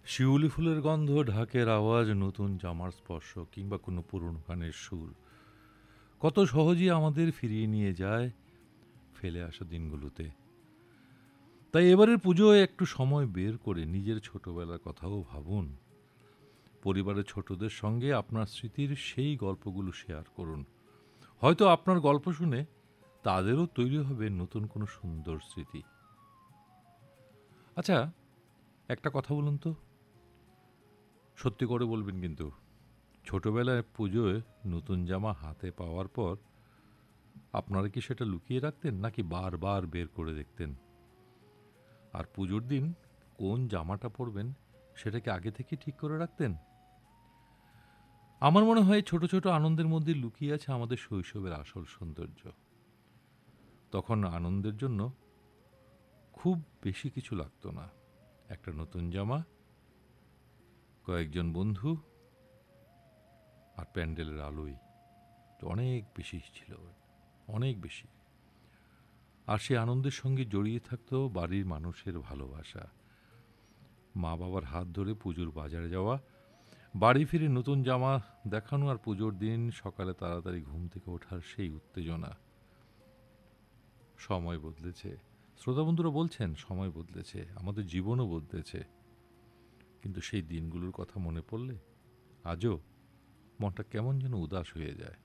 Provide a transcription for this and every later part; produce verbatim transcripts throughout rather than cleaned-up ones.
শিউলি ফুলের গন্ধ, ঢাকের আওয়াজ, নতুন জামার স্পর্শ কিংবা কোনো পুরনো গানের সুর কত সহজেই আমাদের ফিরিয়ে নিয়ে যায় ফেলে আসা দিনগুলোতে। তাই এবারের পুজোয় একটু সময় বের করে নিজের ছোটবেলার কথাও ভাবুন। পরিবারের ছোটদের সঙ্গে আপনার স্মৃতির সেই গল্পগুলো শেয়ার করুন। হয়তো আপনার গল্প শুনে তাদেরও তৈরি হবে নতুন কোনো সুন্দর স্মৃতি। আচ্ছা, একটা কথা বলুন তো, সত্যি করে বলবেন কিন্তু, ছোটবেলায় পুজোয় নতুন জামা হাতে পাওয়ার পর আপনারা কি সেটা লুকিয়ে রাখতেন নাকি বারবার বের করে দেখতেন? আর পুজোর দিন কোন জামাটা পরবেন সেটা কি আগে থেকে ঠিক করে রাখতেন? আমার মনে হয় ছোট ছোট আনন্দের মধ্যে লুকিয়ে আছে আমাদের শৈশবের আসল সৌন্দর্য। তখন আনন্দের জন্য খুব বেশি কিছু লাগতো না। একটা নতুন জামা, কয়েকজন বন্ধু আর প্যান্ডেলের আলোই তো অনেক বেশি ছিল, অনেক বেশি। আর সে আনন্দের সঙ্গে জড়িয়ে থাকতো বাড়ির মানুষের ভালোবাসা, মা বাবার হাত ধরে পুজোর বাজারে যাওয়া, বাড়ি ফিরে নতুন জামা দেখানো, আর পুজোর দিন সকালে তাড়াতাড়ি ঘুম থেকে ওঠার সেই উত্তেজনা। সময় বদলেছে, শ্রোতা বন্ধুরা বলছেন সময় বদলেছে, আমাদের জীবনও বদলেছে, কিন্তু সেই দিনগুলোর কথা মনে পড়লে আজও মনটা কেমন যেন উদাস হয়ে যায়।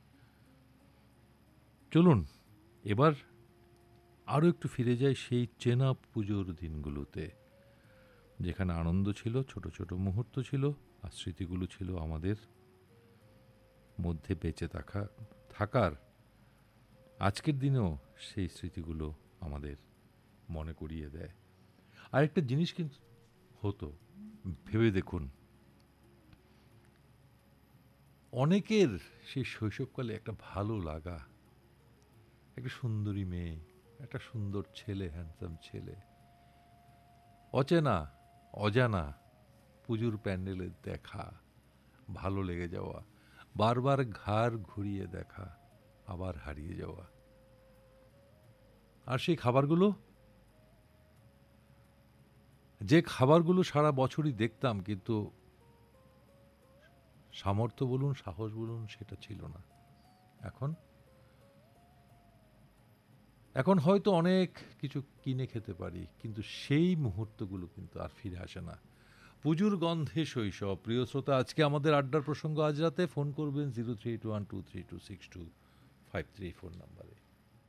চলুন এবার আরও একটু ফিরে যাই সেই চেনা পুজোর দিনগুলোতে, যেখানে আনন্দ ছিল, ছোট ছোট মুহূর্ত ছিল, আর স্মৃতিগুলো ছিল আমাদের মধ্যে বেঁচে থাকা থাকার আজকের দিনেও সেই স্মৃতিগুলো আমাদের মনে করিয়ে দেয়। আরেকটা জিনিস কিন্তু হতো, ভেবে দেখুন, অনেকের সেই শৈশবকালে একটা ভালো লাগা, একটা সুন্দরী মেয়ে, একটা সুন্দর ছেলে, হ্যান্ডসাম ছেলে, অচেনা অজানা পুজোর প্যান্ডেলে দেখা, ভালো লেগে যাওয়া, বারবার ঘাড় ঘুরিয়ে দেখা, আবার হারিয়ে যাওয়া। আর সেই খাবারগুলো, যে খাবারগুলো সারা বছরই দেখতাম, কিন্তু সামর্থ্য বলুন, সাহস বলুন, সেটা ছিল না। এখন এখন হয়তো অনেক কিছু কিনে খেতে পারি, কিন্তু সেই মুহূর্তগুলো কিন্তু আর ফিরে আসে না। পুজোর গন্ধে শৈশব। প্রিয় শ্রোতা, আজকে আমাদের আড্ডার প্রসঙ্গ আজ রাতে ফোন করবেন zero three eight one two three two six two five three phone নাম্বারে।